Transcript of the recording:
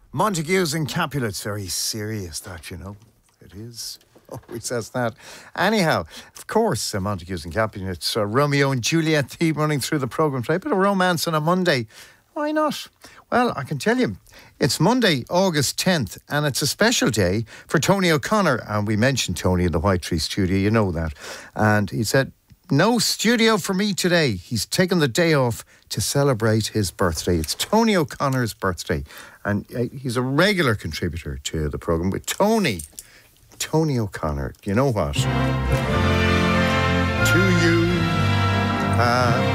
Montagues and Capulets, very serious that, you know. It is. Always says that. Anyhow, of course, Montagues and Capulets, Romeo and Juliet theme running through the programme today. Bit of romance on a Monday. Why not? Well, I can tell you, it's Monday, August 10th, and it's a special day for Tony O'Connor. And we mentioned Tony in the White Tree studio, you know that. And he said, no studio for me today. He's taken the day off to celebrate his birthday. It's Tony O'Connor's birthday. And he's a regular contributor to the programme. With Tony O'Connor, you know what? To you,